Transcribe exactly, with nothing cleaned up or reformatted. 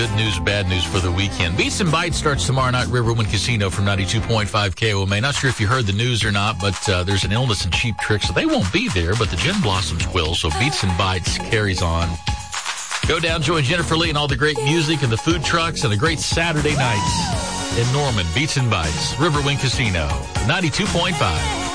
Good news, bad news for the weekend. Beats and Bites starts tomorrow night at Riverwind Casino from ninety-two point five K O M A. Not sure if you heard the news or not, but uh, there's an illness and Cheap Trick, so they won't be there, but the Gin Blossoms will. So Beats and Bites carries on. Go down, join Jennifer Lee and all the great music and the food trucks and the great Saturday nights in Norman. Beats and Bites, Riverwind Casino, ninety-two point five.